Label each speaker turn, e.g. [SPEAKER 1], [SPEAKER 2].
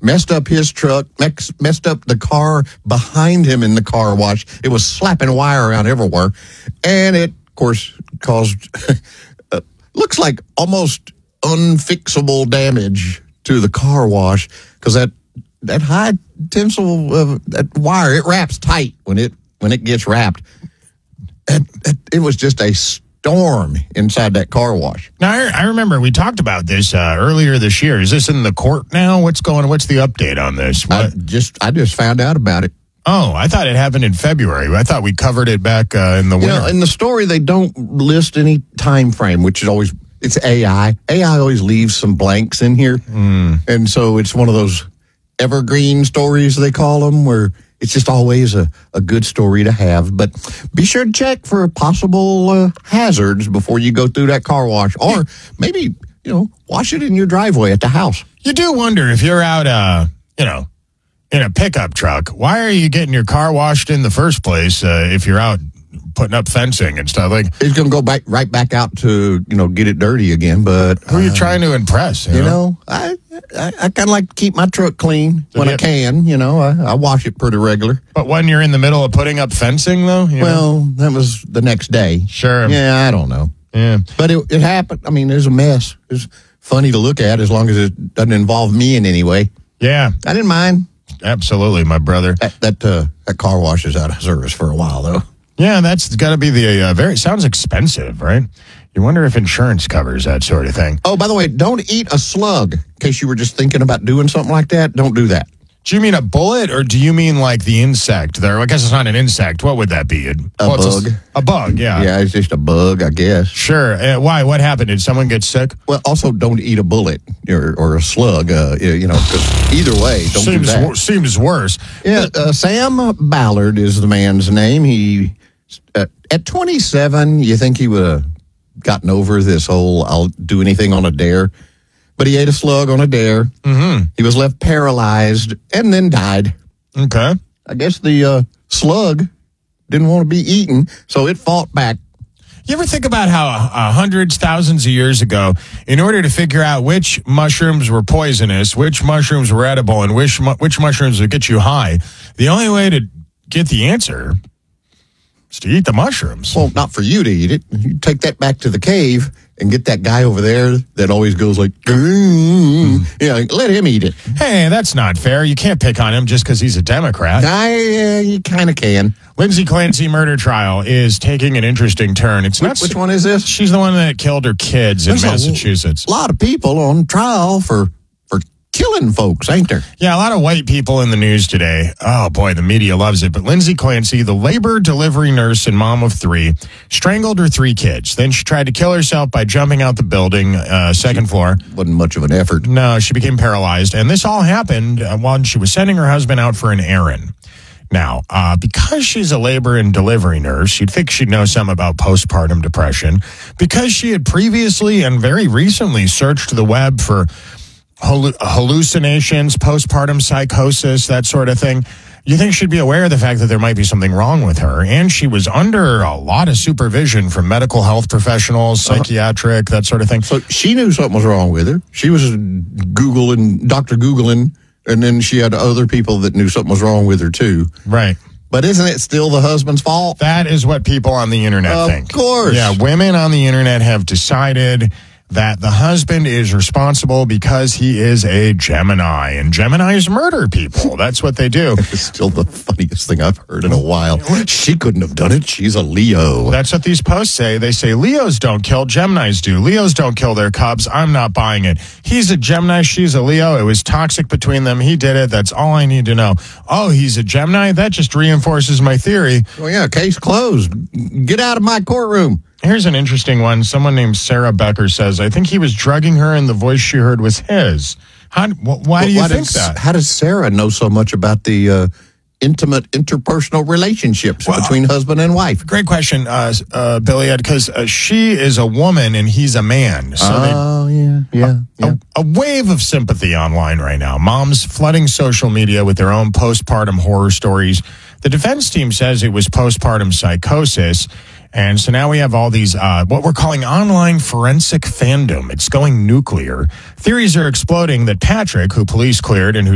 [SPEAKER 1] messed up his truck, messed up the car behind him in the car wash. It was slapping wire around everywhere. And it, of course, caused, looks like almost unfixable damage to the car wash because that high tensile that wire, it wraps tight when it gets wrapped. And it was just a storm inside that car wash.
[SPEAKER 2] Now, I remember we talked about this earlier this year. Is this in the court now? What's the update on this?
[SPEAKER 1] I just found out about it.
[SPEAKER 2] Oh, I thought it happened in February. I thought we covered it back in the winter.
[SPEAKER 1] In the story, they don't list any time frame, which is always, it's AI. AI always leaves some blanks in here. And so it's one of those evergreen stories, they call them, where it's just always a good story to have. But be sure to check for possible hazards before you go through that car wash. Or maybe, wash it in your driveway at the house.
[SPEAKER 2] You do wonder if you're out, in a pickup truck, why are you getting your car washed in the first place if you're out putting up fencing and stuff? Like,
[SPEAKER 1] it's going to go right back out to, get it dirty again. But
[SPEAKER 2] who are you trying to impress?
[SPEAKER 1] I kind of like to keep my truck clean when I can. I wash it pretty regular.
[SPEAKER 2] But when you're in the middle of putting up fencing, though?
[SPEAKER 1] That was the next day.
[SPEAKER 2] Sure.
[SPEAKER 1] Yeah, I don't know.
[SPEAKER 2] Yeah.
[SPEAKER 1] But it happened. I mean, there's a mess. It's funny to look at as long as it doesn't involve me in any way.
[SPEAKER 2] Yeah.
[SPEAKER 1] I didn't mind.
[SPEAKER 2] Absolutely, my brother.
[SPEAKER 1] That car wash is out of service for a while, though.
[SPEAKER 2] Yeah, that's got to be the sounds expensive, right? You wonder if insurance covers that sort of thing.
[SPEAKER 1] Oh, by the way, don't eat a slug. In case you were just thinking about doing something like that, don't do that.
[SPEAKER 2] Do you mean a bullet, or do you mean like the insect there? I guess it's not an insect. What would that be?
[SPEAKER 1] A bug.
[SPEAKER 2] A bug, yeah.
[SPEAKER 1] Yeah, it's just a bug, I guess.
[SPEAKER 2] Sure. Why? What happened? Did someone get sick?
[SPEAKER 1] Well, also, don't eat a bullet or a slug, because either way, don't do that.
[SPEAKER 2] Seems worse.
[SPEAKER 1] Yeah, Sam Ballard is the man's name. He, at 27, you think he would have gotten over this whole I'll do anything on a dare? But he ate a slug on a dare.
[SPEAKER 2] Mm-hmm.
[SPEAKER 1] He was left paralyzed and then died.
[SPEAKER 2] Okay.
[SPEAKER 1] I guess the slug didn't want to be eaten, so it fought back.
[SPEAKER 2] You ever think about how hundreds, thousands of years ago, in order to figure out which mushrooms were poisonous, which mushrooms were edible, and which mushrooms would get you high, the only way to get the answer is to eat the mushrooms.
[SPEAKER 1] Well, not for you to eat it. You take that back to the cave and get that guy over there that always goes like, let him eat it.
[SPEAKER 2] Hey, that's not fair. You can't pick on him just because he's a Democrat.
[SPEAKER 1] You kind of can.
[SPEAKER 2] Lindsay Clancy murder trial is taking an interesting turn.
[SPEAKER 1] Which one is this?
[SPEAKER 2] She's the one that killed her kids in Massachusetts.
[SPEAKER 1] A lot of people on trial for killing folks, ain't there?
[SPEAKER 2] Yeah, a lot of white people in the news today. Oh, boy, the media loves it. But Lindsay Clancy, the labor delivery nurse and mom of 3, strangled her 3 kids. Then she tried to kill herself by jumping out the building, second floor.
[SPEAKER 1] Wasn't much of an effort.
[SPEAKER 2] No, she became paralyzed. And this all happened while she was sending her husband out for an errand. Now, because she's a labor and delivery nurse, you'd think she'd know something about postpartum depression. Because she had previously and very recently searched the web for hallucinations, postpartum psychosis, that sort of thing, you think she'd be aware of the fact that there might be something wrong with her. And she was under a lot of supervision from medical health professionals, psychiatric, that sort of thing.
[SPEAKER 1] So she knew something was wrong with her. She was Dr. Googling, and then she had other people that knew something was wrong with her too.
[SPEAKER 2] Right.
[SPEAKER 1] But isn't it still the husband's fault?
[SPEAKER 2] That is what people on the internet think.
[SPEAKER 1] Of course.
[SPEAKER 2] Yeah, women on the internet have decided that the husband is responsible because he is a Gemini, and Geminis murder people. That's what they do.
[SPEAKER 1] It's still the funniest thing I've heard in a while. She couldn't have done it. She's a Leo.
[SPEAKER 2] That's what these posts say. They say Leos don't kill, Geminis do. Leos don't kill their cubs. I'm not buying it. He's a Gemini, she's a Leo. It was toxic between them. He did it. That's all I need to know. Oh, he's a Gemini? That just reinforces my theory.
[SPEAKER 1] Well, yeah, case closed. Get out of my courtroom.
[SPEAKER 2] Here's an interesting one. Someone named Sarah Becker says, I think he was drugging her and the voice she heard was his. Why do you think that?
[SPEAKER 1] How does Sarah know so much about the intimate interpersonal relationships between husband and wife?
[SPEAKER 2] Great question, Billy Ed, because she is a woman and he's a man. So a wave of sympathy online right now. Moms flooding social media with their own postpartum horror stories. The defense team says it was postpartum psychosis. And so now we have all these, what we're calling online forensic fandom. It's going nuclear. Theories are exploding that Patrick, who police cleared and who